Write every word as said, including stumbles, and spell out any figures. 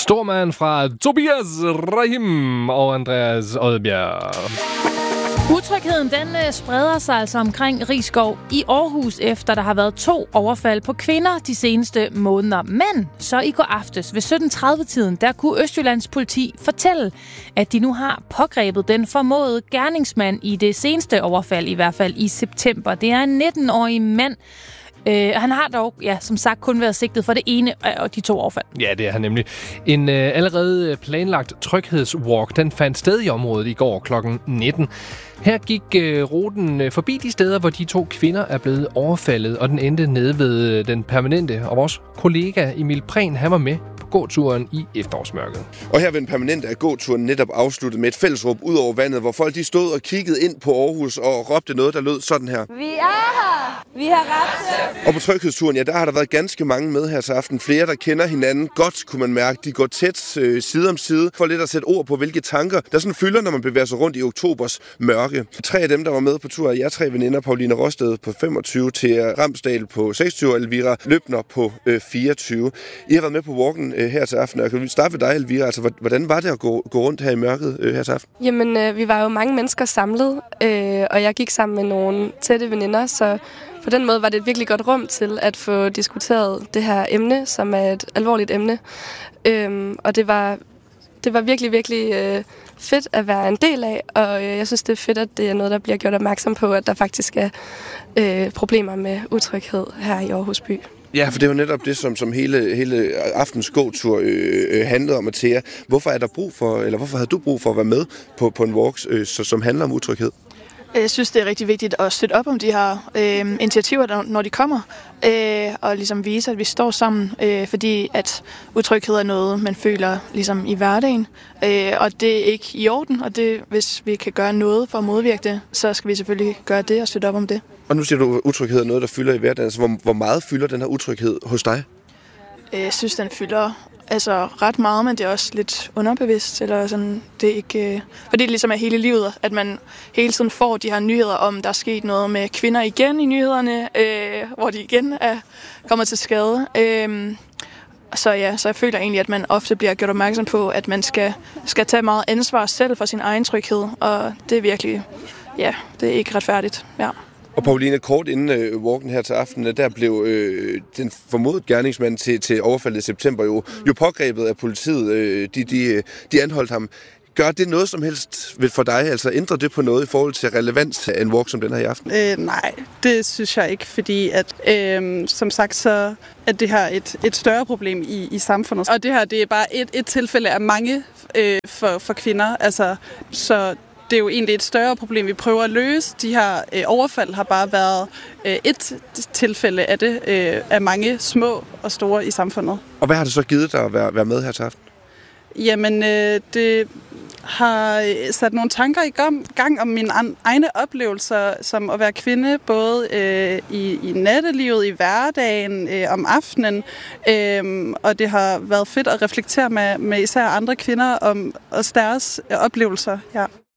Stormand fra Tobias Rahim og Andreas Odbjerg. Utrygheden den spreder sig altså omkring Risskov i Aarhus, efter der har været to overfald på kvinder de seneste måneder. Men så i går aftes ved sytten tredive-tiden, der kunne Østjyllands politi fortælle, at de nu har pågrebet den formodede gerningsmand i det seneste overfald, i hvert fald i september. Det er en nitten-årig mand. Øh, han har dog, ja, som sagt, kun været sigtet for det ene og de to overfald. Ja, det er han nemlig. En øh, allerede planlagt tryghedswalk, den fandt sted i området i går klokken nitten. Her gik øh, ruten øh, forbi de steder, hvor de to kvinder er blevet overfaldet, og den endte nede ved øh, den permanente. Og vores kollega Emil Prehn, han var med på gåturen i efterårsmørket. Og her ved den permanente er gåturen netop afsluttet med et fællesråb ud over vandet, hvor folk de stod og kiggede ind på Aarhus og råbte noget, der lød sådan her. Vi er her! Vi har ret til! Og på tryghedsturen, ja, der har der været ganske mange med her til aften. Flere, der kender hinanden godt, kunne man mærke. De går tæt øh, side om side for lidt at sætte ord på, hvilke tanker der sådan fylder, når man bevæger sig rundt i oktobers mørke. Tre af dem, der var med på tur, er jeg tre veninder. Pauline Rosted på femogtyve, Thea Ramsdal på seksogtyve og Elvira Løbner på øh, fireogtyve. I har været med på walken øh, her til aften. Jeg kan starte ved dig, Elvira. Altså, hvordan var det at gå, gå rundt her i mørket øh, her til aften? Jamen, øh, vi var jo mange mennesker samlet, øh, og jeg gik sammen med nogle tætte veninder, så på den måde var det et virkelig godt rum til at få diskuteret det her emne, som er et alvorligt emne. Øhm, og det var, det var virkelig, virkelig øh, fedt at være en del af, og øh, jeg synes, det er fedt, at det er noget, der bliver gjort opmærksom på, at der faktisk er øh, problemer med utryghed her i Aarhus by. Ja, for det var netop det, som, som hele, hele aftens gåtur øh, øh, handlede om, Thea. Hvorfor er der brug for, eller hvorfor havde du brug for at være med på, på en walk, øh, så, som handler om utryghed? Jeg synes, det er rigtig vigtigt at støtte op om de her øh, initiativer, når de kommer, øh, og ligesom vise, at vi står sammen, øh, fordi at utryghed er noget, man føler ligesom i hverdagen, øh, og det er ikke i orden, og det, hvis vi kan gøre noget for at modvirke det, så skal vi selvfølgelig gøre det og støtte op om det. Og nu siger du, at utryghed er noget, der fylder i hverdagen. Altså, hvor, hvor meget fylder den her utryghed hos dig? Jeg synes, den fylder altså ret meget, men det er også lidt underbevidst, eller sådan, det er ikke, øh, fordi det ligesom er hele livet, at man hele tiden får de her nyheder om, der er sket noget med kvinder igen i nyhederne, øh, hvor de igen er kommet til skade. Øh, så ja, så jeg føler egentlig, at man ofte bliver gjort opmærksom på, at man skal, skal tage meget ansvar selv for sin egen tryghed, og det er virkelig, ja, det er ikke retfærdigt, ja. Og Pauline, kort inden øh, walken her til aften, der blev øh, den formodet gerningsmand til, til overfaldet i september jo, jo pågrebet af politiet. Øh, de, de, de anholdt ham. Gør det noget som helst for dig? Altså ændrer det på noget i forhold til relevans af en walk som den her i aften? Øh, nej, det synes jeg ikke, fordi at øh, som sagt så er det her et, et større problem i, i samfundet. Og det her, det er bare et, et tilfælde af mange øh, for, for kvinder. Altså, så det er jo egentlig et større problem, vi prøver at løse. De her øh, overfald har bare været øh, et tilfælde af det, øh, af mange små og store i samfundet. Og hvad har det så givet dig at være, være med her til aften? Jamen, øh, det har sat nogle tanker i gang om mine egne oplevelser, som at være kvinde, både øh, i, i nattelivet, i hverdagen, øh, om aftenen. Øh, og det har været fedt at reflektere med, med især andre kvinder om også deres øh, oplevelser. Ja.